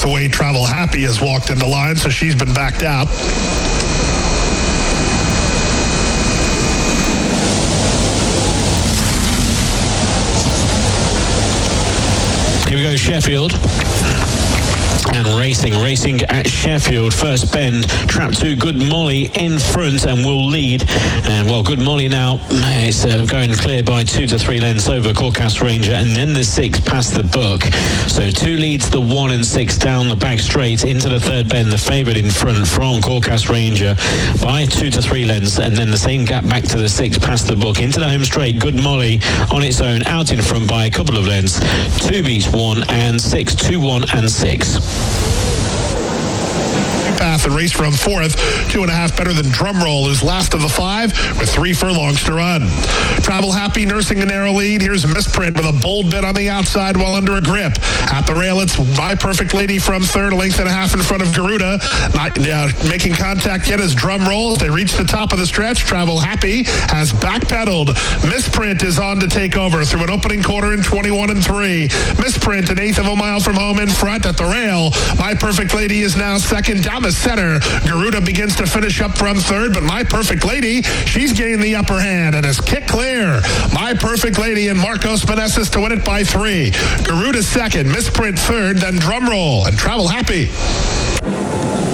the way Travel Happy has walked into line, so she's been backed out. Here we go, Sheffield. And racing at Sheffield. First bend, trap 2, Good Molly in front and will lead. And well, Good Molly now is going clear by 2 to 3 lengths over Caucas Ranger, and then the 6 past the book. So 2 leads the 1 and 6 down the back straight into the third bend. The favourite in front from Caucas Ranger by 2 to 3 lengths, and then the same gap back to the 6 past the book into the home straight. Good Molly on its own out in front by a couple of lengths. 2 beats 1 and 6, 2, 1 and 6. Path and race from 4th, 2.5 better than Drumroll, who's last of the 5 with 3 furlongs to run. Travel Happy nursing a narrow lead. Here's Misprint with a bold bit on the outside while under a grip. At the rail, it's My Perfect Lady from 3rd, a length and a half in front of Garuda. Not making contact yet as Drumroll. They reach the top of the stretch. Travel Happy has backpedaled. Misprint is on to take over through an opening quarter in 21 and 3. Misprint an 1/8 of a mile from home in front at the rail. My Perfect Lady is now second down the center. Garuda begins to finish up from 3rd, but My Perfect Lady, she's gained the upper hand and is kicked clear. My Perfect Lady and Marcos Meneses to win it by 3. Garuda second, Misprint 3rd, then Drumroll and Travel Happy.